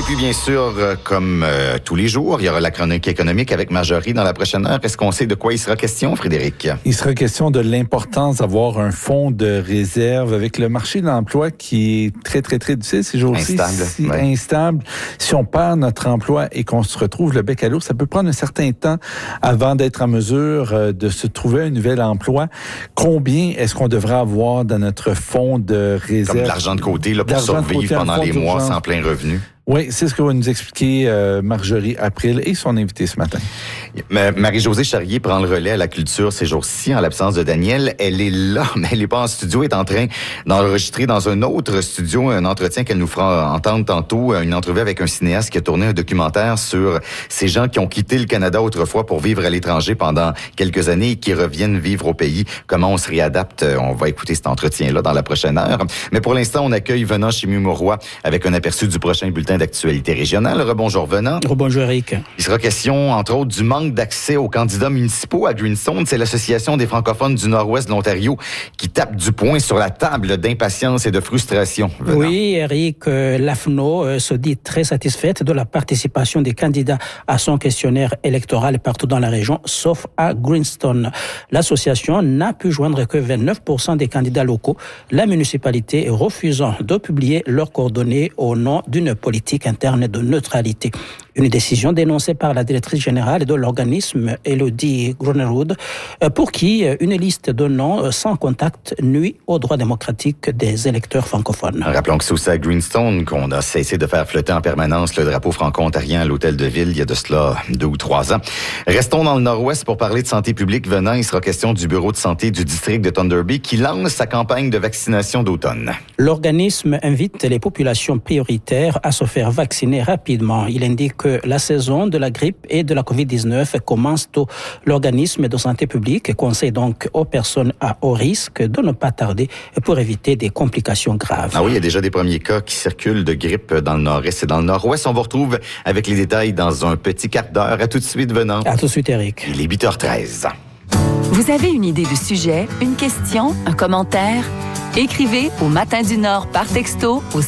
puis, bien sûr, comme tous les jours, il y aura la chronique économique avec Marjorie dans la prochaine heure. Est-ce qu'on sait de quoi il sera question, Frédéric? Il sera question de l'importance d'avoir un fonds de réserve avec le marché de l'emploi qui est très, très, très difficile ces jours-ci. Instable. Si on perd notre emploi et qu'on se retrouve le bec à l'eau, ça peut prendre un certain temps avant d'être en mesure de se trouver un nouvel emploi. Combien est-ce qu'on devrait avoir dans notre fonds de réserve? Comme de l'argent de côté là, pour survivre pendant les mois sans plein revenu. Oui, c'est ce que va nous expliquer Marjorie April et son invité ce matin. Marie-Josée Charrier prend le relais à la culture ces jours-ci en l'absence de Daniel. Elle est là, mais elle n'est pas en studio. Elle est en train d'enregistrer dans un autre studio un entretien qu'elle nous fera entendre tantôt, une entrevue avec un cinéaste qui a tourné un documentaire sur ces gens qui ont quitté le Canada autrefois pour vivre à l'étranger pendant quelques années et qui reviennent vivre au pays. Comment on se réadapte? On va écouter cet entretien-là dans la prochaine heure. Mais pour l'instant, on accueille Venant Chimu-Mauroy avec un aperçu du prochain bulletin d'actualité régionale. Rebonjour Venant. Rebonjour Eric. Il sera question, entre autres, du manque d'accès aux candidats municipaux à Greenstone. C'est l'Association des francophones du Nord-Ouest de l'Ontario qui tape du poing sur la table d'impatience et de frustration. Venant. Oui, Eric, l'AFNO se dit très satisfaite de la participation des candidats à son questionnaire électoral partout dans la région, sauf à Greenstone. L'association n'a pu joindre que 29% des candidats locaux, la municipalité refusant de publier leurs coordonnées au nom d'une politique interne de neutralité. Une décision dénoncée par la directrice générale de l'organisme, Elodie Gronerud, pour qui une liste de noms sans contact nuit aux droits démocratiques des électeurs francophones. Rappelons que c'est aussi à Greenstone qu'on a cessé de faire flotter en permanence le drapeau franco-ontarien à l'hôtel de ville il y a de cela 2 ou 3 ans. Restons dans le Nord-Ouest pour parler de santé publique. Venant, il sera question du bureau de santé du district de Thunder Bay qui lance sa campagne de vaccination d'automne. L'organisme invite les populations prioritaires à se faire vacciner rapidement. Il indique que la saison de la grippe et de la COVID-19 commence tôt. L'organisme de santé publique conseille donc aux personnes à haut risque de ne pas tarder pour éviter des complications graves. Ah oui, il y a déjà des premiers cas qui circulent de grippe dans le Nord-Est et dans le Nord-Ouest. On vous retrouve avec les détails dans un petit quart d'heure. À tout de suite, Venant. À tout de suite, Eric. Il est 8h13. Vous avez une idée de sujet, une question, un commentaire? Écrivez au Matin du Nord par texto au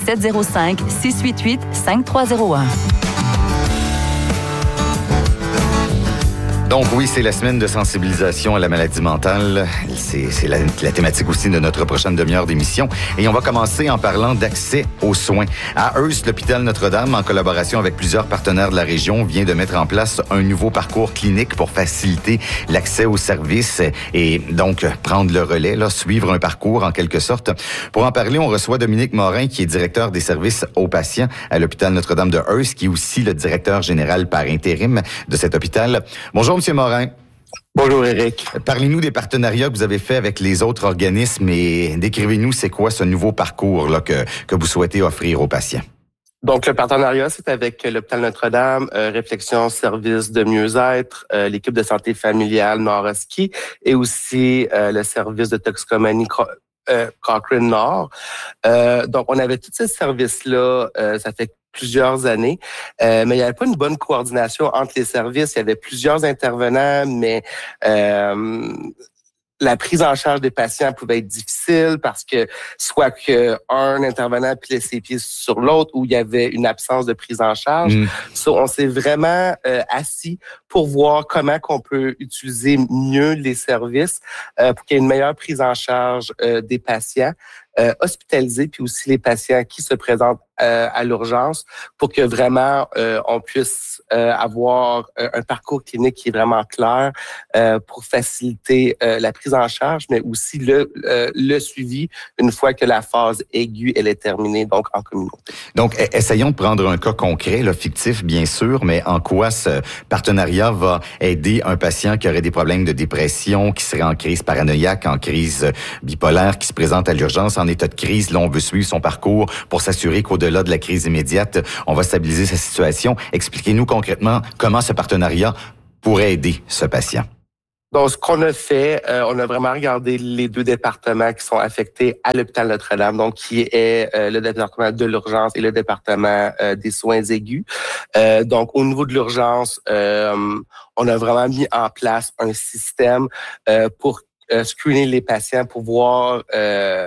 705-688-5301. Donc oui, c'est la semaine de sensibilisation à la maladie mentale. C'est la thématique aussi de notre prochaine demi-heure d'émission. Et on va commencer en parlant d'accès aux soins. À Hearst, l'hôpital Notre-Dame, en collaboration avec plusieurs partenaires de la région, vient de mettre en place un nouveau parcours clinique pour faciliter l'accès aux services et donc prendre le relais, suivre un parcours en quelque sorte. Pour en parler, on reçoit Dominique Morin, qui est directeur des services aux patients à l'hôpital Notre-Dame de Hearst, qui est aussi le directeur général par intérim de cet hôpital. Bonjour, Monsieur Morin. Bonjour, Eric. Parlez-nous des partenariats que vous avez faits avec les autres organismes et décrivez-nous c'est quoi ce nouveau parcours là, que vous souhaitez offrir aux patients. Donc, le partenariat, c'est avec l'hôpital Notre-Dame, Réflexion Service de mieux-être, l'équipe de santé familiale Nord-Oski et aussi le service de toxicomanie Cochrane Nord. Donc, on avait tous ces services-là, ça fait plusieurs années, mais il n'y avait pas une bonne coordination entre les services. Il y avait plusieurs intervenants, mais la prise en charge des patients pouvait être difficile parce que soit qu'un intervenant pilait ses pieds sur l'autre ou il y avait une absence de prise en charge. On s'est vraiment assis pour voir comment qu'on peut utiliser mieux les services pour qu'il y ait une meilleure prise en charge des patients hospitalisés, puis aussi les patients qui se présentent à l'urgence pour que vraiment on puisse avoir un parcours clinique qui est vraiment clair pour faciliter la prise en charge, mais aussi le suivi une fois que la phase aiguë elle est terminée, donc en communauté. Donc, essayons de prendre un cas concret, fictif bien sûr, mais en quoi ce partenariat va aider un patient qui aurait des problèmes de dépression, qui serait en crise paranoïaque, en crise bipolaire, qui se présente à l'urgence en état de crise. Là, on veut suivre son parcours pour s'assurer qu'au-delà de la crise immédiate, on va stabiliser sa situation. Expliquez-nous concrètement comment ce partenariat pourrait aider ce patient. Donc, ce qu'on a fait, on a vraiment regardé les 2 départements qui sont affectés à l'hôpital Notre-Dame, donc qui est le département de l'urgence et le département des soins aigus. Donc, au niveau de l'urgence, on a vraiment mis en place un système pour screener les patients, pour voir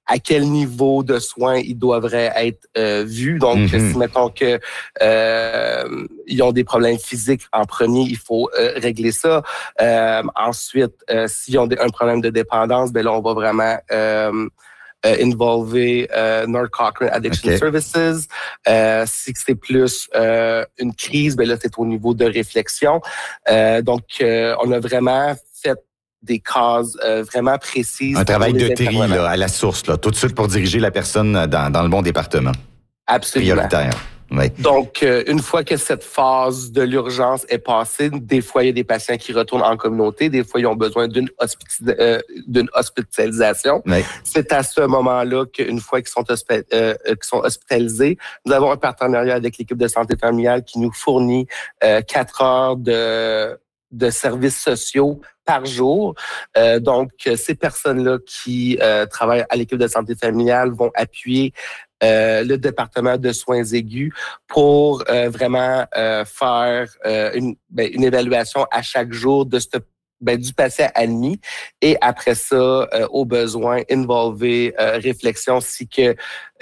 à quel niveau de soins ils devraient être vus. Donc, si mettons que ils ont des problèmes physiques en premier, il faut régler ça. Ensuite, s'ils ont un problème de dépendance, ben là, on va vraiment involver North Cochrane Addiction Services. Si c'est plus une crise, ben là, c'est au niveau de réflexion. Donc, on a vraiment fait des cases vraiment précises. Un travail de tri là, à la source, là, tout de suite pour diriger la personne dans le bon département. Absolument. Prioritaire. Oui. Donc, une fois que cette phase de l'urgence est passée, des fois, il y a des patients qui retournent en communauté, des fois, ils ont besoin d'une hospitalisation. Oui. C'est à ce moment-là qu'une fois qu'ils sont hospitalisés, nous avons un partenariat avec l'équipe de santé familiale qui nous fournit 4 heures de services sociaux par jour. Donc, ces personnes-là qui travaillent à l'équipe de santé familiale vont appuyer le département de soins aigus pour vraiment faire une évaluation à chaque jour de du patient admis et après ça, au besoin, involver réflexion si que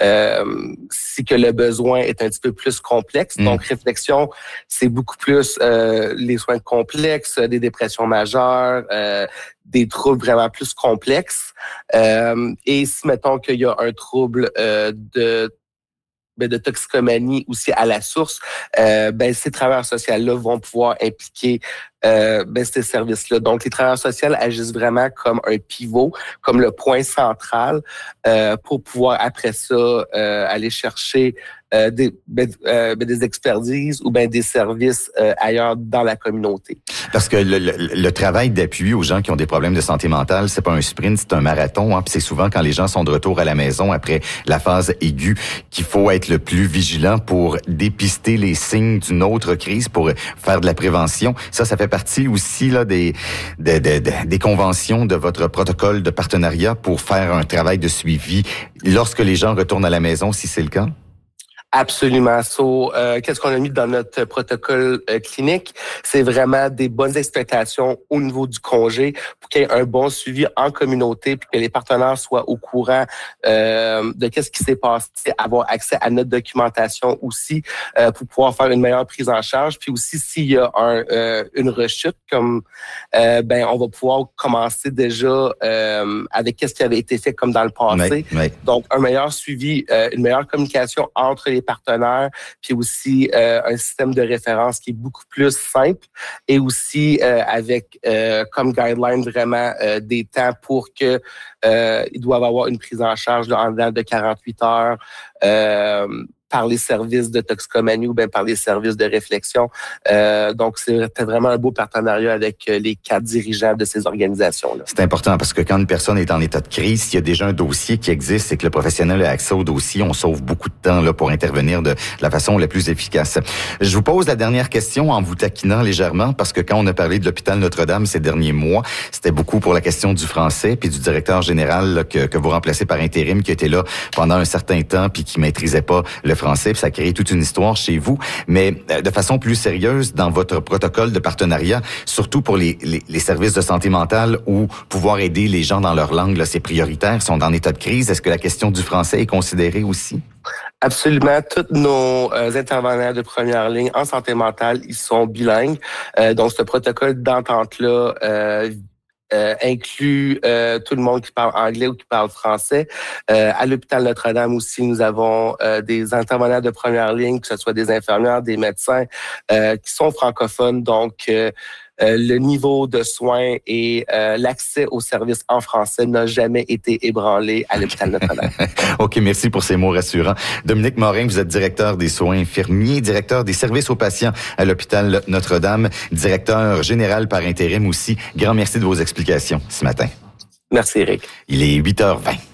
le besoin est un petit peu plus complexe. Donc, réflexion, c'est beaucoup plus les soins complexes, des dépressions majeures, des troubles vraiment plus complexes. Et si, mettons qu'il y a un trouble de toxicomanie aussi à la source, ces travailleurs sociaux-là vont pouvoir impliquer ces services-là. Donc, les travailleurs sociaux agissent vraiment comme un pivot, comme le point central pour pouvoir, après ça, aller chercher des expertises ou des services ailleurs dans la communauté. Parce que le travail d'appui aux gens qui ont des problèmes de santé mentale, c'est pas un sprint, c'est un marathon. Hein, puis c'est souvent quand les gens sont de retour à la maison après la phase aiguë qu'il faut être le plus vigilant pour dépister les signes d'une autre crise, pour faire de la prévention. Ça fait partie aussi là des conventions de votre protocole de partenariat pour faire un travail de suivi lorsque les gens retournent à la maison, si c'est le cas? Absolument. Qu'est-ce qu'on a mis dans notre protocole clinique? C'est vraiment des bonnes expectations au niveau du congé pour qu'il y ait un bon suivi en communauté puis que les partenaires soient au courant de qu'est-ce qui s'est passé, avoir accès à notre documentation aussi pour pouvoir faire une meilleure prise en charge. Puis aussi, s'il y a une rechute, comme on va pouvoir commencer déjà avec qu'est-ce qui avait été fait comme dans le passé. Oui. Donc, un meilleur suivi, une meilleure communication entre les partenaires, puis aussi un système de référence qui est beaucoup plus simple et aussi avec comme guideline vraiment des temps pour que ils doivent avoir une prise en charge en dedans de 48 heures par les services de toxicomanie ou bien par les services de réflexion. Donc, c'était vraiment un beau partenariat avec les 4 dirigeants de ces organisations-là. C'est important parce que quand une personne est en état de crise, s'il y a déjà un dossier qui existe et que le professionnel a accès au dossier, on sauve beaucoup de temps là pour intervenir de la façon la plus efficace. Je vous pose la dernière question en vous taquinant légèrement parce que quand on a parlé de l'hôpital Notre-Dame ces derniers mois, c'était beaucoup pour la question du français puis du directeur général là, que vous remplacez par intérim qui était là pendant un certain temps puis qui maîtrisait pas le français, puis ça a créé toute une histoire chez vous. Mais de façon plus sérieuse, dans votre protocole de partenariat, surtout pour les services de santé mentale où pouvoir aider les gens dans leur langue, là, c'est prioritaire, ils sont en état de crise. Est-ce que la question du français est considérée aussi? Absolument. Tous nos intervenants de première ligne en santé mentale, ils sont bilingues. Donc, ce protocole d'entente-là inclut tout le monde qui parle anglais ou qui parle français. À l'hôpital Notre-Dame aussi, nous avons des intervenants de première ligne, que ce soit des infirmières, des médecins, qui sont francophones. Donc, le niveau de soins et l'accès aux services en français n'a jamais été ébranlé à l'hôpital Notre-Dame. OK, merci pour ces mots rassurants. Dominique Morin, vous êtes directeur des soins infirmiers, directeur des services aux patients à l'hôpital Notre-Dame, directeur général par intérim aussi. Grand merci de vos explications ce matin. Merci, Eric. Il est 8h20.